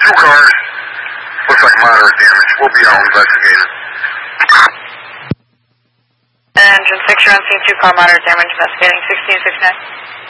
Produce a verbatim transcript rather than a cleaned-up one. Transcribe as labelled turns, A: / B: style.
A: two cars. Looks like moderate damage. We'll be out investigating.
B: Engine six, you're on scene, two car moderate damage, investigating sixteen sixty-nine.